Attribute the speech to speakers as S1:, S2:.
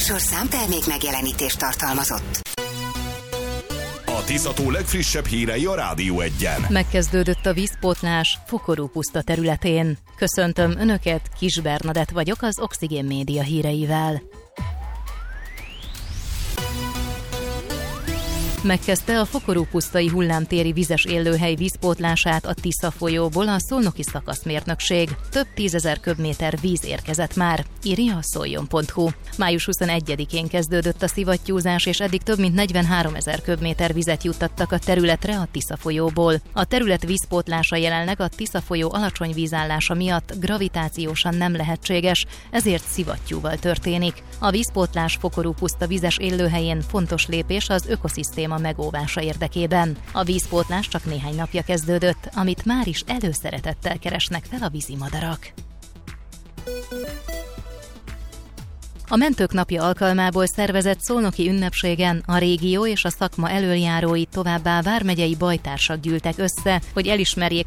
S1: műsor számtermék megjelenítést tartalmazott.
S2: A Tisza-tó legfrissebb hírei a Rádió 1-en.
S3: Megkezdődött a vízpótlás Fokorú puszta területén. Köszöntöm Önöket, Kis Bernadett vagyok az Oxigén Média híreivel. Megkezdte a Fokorú pusztai hullámtéri vizes élőhely vízpótlását a Tisza folyóból a szolnoki szakaszmérnökség. Több 10 000 köbméter víz érkezett már, írja a szoljon.hu. Május 21-én kezdődött a szivattyúzás, és eddig több mint 43 000 köbméter vizet juttattak a területre a Tisza folyóból. A terület vízpótlása jelenleg a Tisza folyó alacsony vízállása miatt gravitációsan nem lehetséges, ezért szivattyúval történik. A vízpótlás Fokorú puszta vizes élőhelyén fontos lépés az ökoszisztéma megóvása érdekében. A vízpótlás csak néhány napja kezdődött, amit már is előszeretettel keresnek fel a vízimadarak. A Mentők Napja alkalmából szervezett szolnoki ünnepségen a régió és a szakma elöljárói, továbbá vármegyei bajtársak gyűltek össze, hogy elismerjék